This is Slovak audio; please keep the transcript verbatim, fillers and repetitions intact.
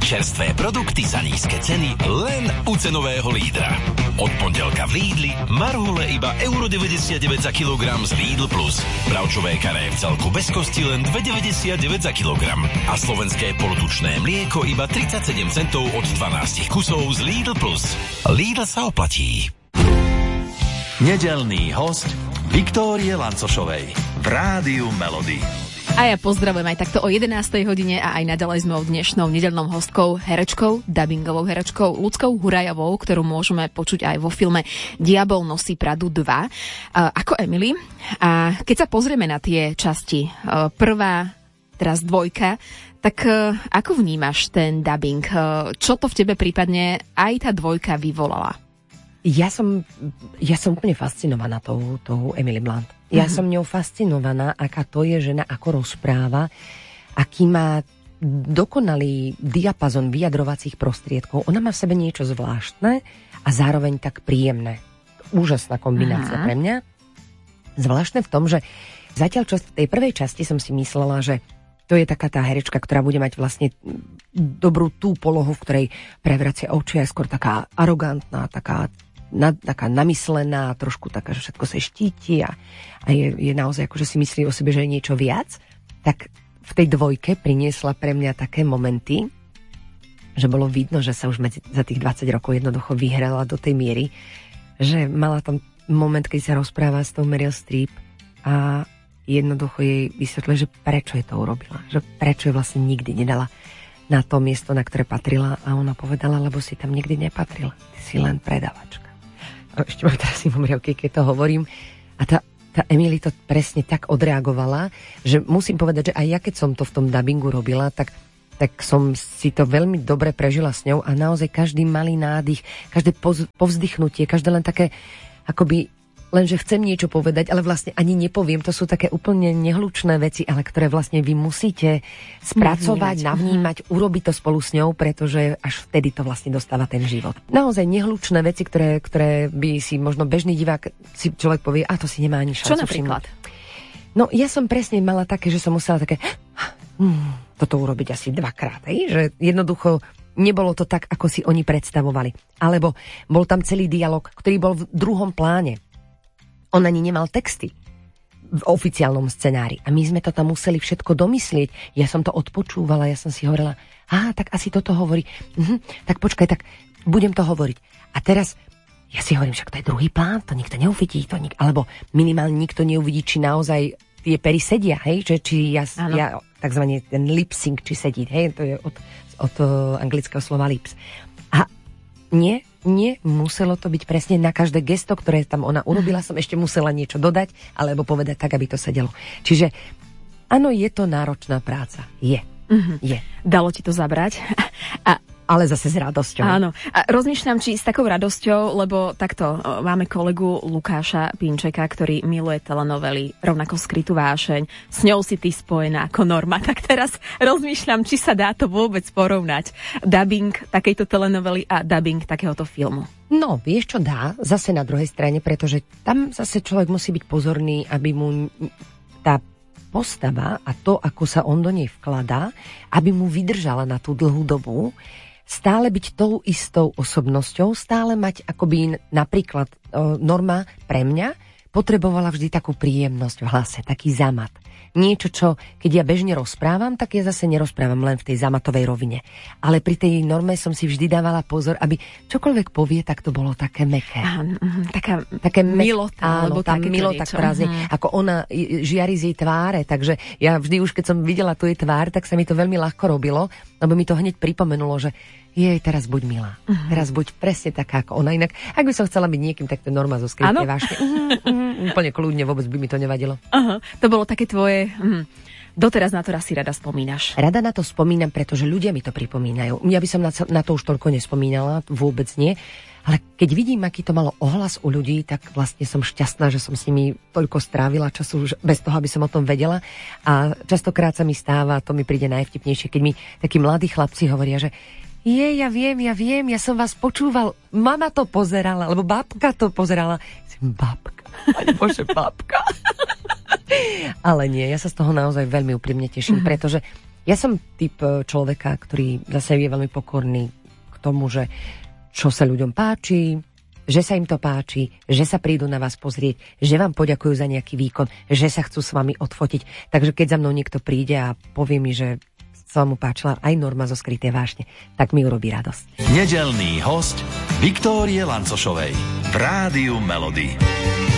Čerstvé produkty za nízke ceny len u cenového lídra. Od pondelka v Lidli marhule iba euro deväťdesiatdeväť za kilogram z Lidl Plus. Bravčové karé v celku bez kosti len dva deväťdesiatdeväť za kilogram. A slovenské polotučné mlieko iba tridsaťsedem centov od dvanásť kusov z Lidl Plus. Lidl sa oplatí. Nedeľný host Viktórie Lancošovej v Rádiu Melody. A ja pozdravujem aj takto o jedenástej hodine a aj naďalej sme dnešnou nedeľnou hostkou, herečkou, dabingovou herečkou Ľudskou Hurajovou, ktorú môžeme počuť aj vo filme Diabol nosí Pradu dva, ako Emily. A keď sa pozrieme na tie časti, prvá, teraz dvojka, tak ako vnímaš ten dabing? Čo to v tebe prípadne aj tá dvojka vyvolala? Ja som, ja som úplne fascinovaná tou, tou Emily Blunt. Ja mm-hmm. som ňou fascinovaná, aká to je žena, ako rozpráva, aký má dokonalý diapazon vyjadrovacích prostriedkov. Ona má v sebe niečo zvláštne a zároveň tak príjemné. Úžasná kombinácia Aha. pre mňa. Zvláštne v tom, že zatiaľ čo v tej prvej časti som si myslela, že to je taká tá herečka, ktorá bude mať vlastne dobrú tú polohu, v ktorej prevracia oči, je skôr taká arogantná, taká Na, taká namyslená, trošku taká, že všetko sa štíti a, a je, je naozaj ako, že si myslí o sebe, že je niečo viac, tak v tej dvojke priniesla pre mňa také momenty, že bolo vidno, že sa už medzi, za tých dvadsať rokov jednoducho vyhrala do tej miery, že mala tam moment, keď sa rozpráva s tou Meryl Streep a jednoducho jej vysvetlila, že prečo je to urobila, že prečo je vlastne nikdy nedala na to miesto, na ktoré patrila, a ona povedala, lebo si tam nikdy nepatrila, ty si len predavačka. A ešte mám teraz im umrievky, keď to hovorím. A tá, tá Emily to presne tak odreagovala, že musím povedať, že aj ja, keď som to v tom dabingu robila, tak, tak som si to veľmi dobre prežila s ňou a naozaj každý malý nádych, každé poz, povzdychnutie, každé len také, akoby len, že chcem niečo povedať, ale vlastne ani nepoviem. To sú také úplne nehlučné veci, ale ktoré vlastne vy musíte spracovať, navnímať, urobiť to spolu s ňou, pretože až vtedy to vlastne dostáva ten život. Naozaj nehlučné veci, ktoré, ktoré by si možno bežný divák si človek povie, a to si nemá ani šancu. Čo napríklad? Všimnúť. No ja som presne mala také, že som musela také hmm, toto urobiť asi dvakrát, hej? Že jednoducho nebolo to tak, ako si oni predstavovali. Alebo bol tam celý dialog, ktorý bol v druhom pláne. On ani nemal texty v oficiálnom scenári. A my sme to tam museli všetko domyslieť. Ja som to odpočúvala, ja som si hovorila, á, tak asi toto hovorí. Mhm, tak počkaj, tak budem to hovoriť. A teraz ja si hovorím, však to je druhý plán, to nikto neuvidí, to nik- alebo minimálne nikto neuvidí, či naozaj tie pery sedia, hej, že či ja, ja takzvaný ten lip sync, či sedí, hej, to je od, od uh, anglického slova lips. A nie, nie, muselo to byť presne na každé gesto, ktoré tam ona urobila, som ešte musela niečo dodať, alebo povedať tak, aby to sedelo. Čiže áno, je to náročná práca. Je. Mm-hmm. Je. Dalo ti to zabrať? A ale zase s radosťou. Áno. A rozmýšľam, či s takou radosťou, lebo takto máme kolegu Lukáša Pinčeka, ktorý miluje telenovely, rovnako Skrytú vášeň. S ňou si ty spojená ako Norma. Tak teraz rozmýšľam, či sa dá to vôbec porovnať. Dubbing takejto telenovely a dubbing takéhoto filmu. No, vieš čo dá? Zase na druhej strane, pretože tam zase človek musí byť pozorný, aby mu tá postava a to, ako sa on do nej vkladá, aby mu vydržala na tú dlhú dobu, stále byť tou istou osobnosťou, stále mať akoby napríklad o, Norma pre mňa potrebovala vždy takú príjemnosť v hlase, taký zamat. Niečo, čo keď ja bežne rozprávam, tak ja zase nerozprávam len v tej zamatovej rovine. Ale pri tej Norme som si vždy dávala pozor, aby čokoľvek povie, tak to bolo také mäkké. Áno, taká také milota. Áno, tá milota, ktorá znie, uh-huh. ako ona žiari z jej tváre. Takže ja vždy už, keď som videla tu jej tvár, tak sa mi to veľmi ľahko robilo, lebo mi to hneď pripomenulo, že jej, teraz buď milá. Uh-huh. Teraz buď presne taká ako ona. Inak, ak by som chcela byť niekým, tak to Norma zo Skrytej vášne. Uh-huh, uh-huh, úplne kľudne, vôbec by mi to nevadilo. Uh-huh. To bolo také tvoje... Uh-huh. Doteraz na to raz si rada spomínaš. Rada na to spomínam, pretože ľudia mi to pripomínajú. Ja by som na, na to už toľko nespomínala, vôbec nie. Ale keď vidím, aký to malo ohlas u ľudí, tak vlastne som šťastná, že som s nimi toľko strávila času už bez toho, aby som o tom vedela. A častokrát sa mi stáva, to mi príde najvtipnejšie, keď mi takí mladí chlapci hovoria, že je, ja viem, ja viem, ja som vás počúval, mama to pozerala, alebo babka to pozerala. Babka, ani bože, babka. Ale nie, ja sa z toho naozaj veľmi úprimne teším, mm-hmm. pretože Ja som typ človeka, ktorý zase je veľmi pokorný k tomu, že čo sa ľuďom páči, že sa im to páči, že sa prídu na vás pozrieť, že vám poďakujú za nejaký výkon, že sa chcú s vami odfotiť. Takže keď za mnou niekto príde a povie mi, že sa mu páčila aj Norma zo Skryté vášne, tak mi urobí radosť. Nedeľný host Viktórie Lancošovej v Rádiu Melody.